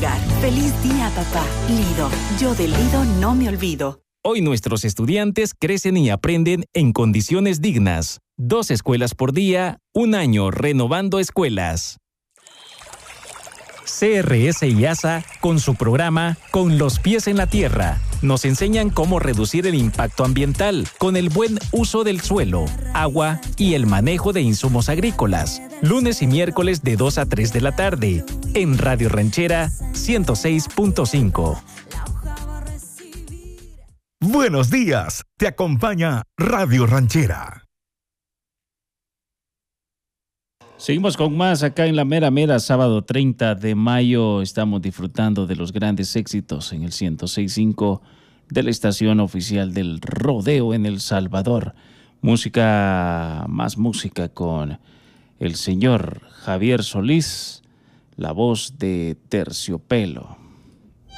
hogar. ¡Feliz día, papá! Lido. Yo del Lido no me olvido. Hoy nuestros estudiantes crecen y aprenden en condiciones dignas. 2 escuelas por día, 1 año renovando escuelas. CRS y ASA, con su programa Con los pies en la tierra, nos enseñan cómo reducir el impacto ambiental con el buen uso del suelo, agua y el manejo de insumos agrícolas. Lunes y miércoles de 2 a 3 de la tarde, en Radio Ranchera 106.5. Buenos días, te acompaña Radio Ranchera. Seguimos con más acá en la mera mera, sábado 30 de mayo. Estamos disfrutando de los grandes éxitos en el 106.5 de la estación oficial del rodeo en El Salvador. Más música con el señor Javier Solís, la voz de Terciopelo.